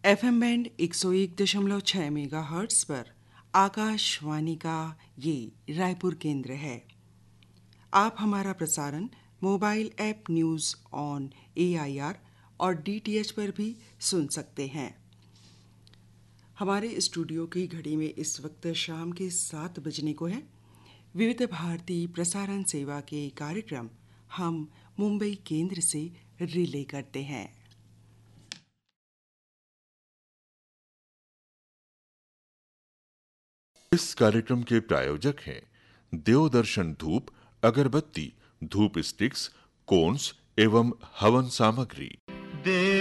FM band 101.6 megahertz पर आकाशवाणी का ये रायपुर केंद्र है। आप हमारा प्रसारण mobile app news on AIR और डीटीएच पर भी सुन सकते हैं। हमारे स्टूडियो की घड़ी में इस वक्त शाम के 7 बजने को है। विविध भारती प्रसारण सेवा के कार्यक्रम हम मुंबई केंद्र से रिले करते हैं। इस कार्यक्रम के प्रायोजक हैं देवदर्शन धूप, अगरबत्ती, धूप स्टिक्स, कोन्स एवं हवन सामग्री।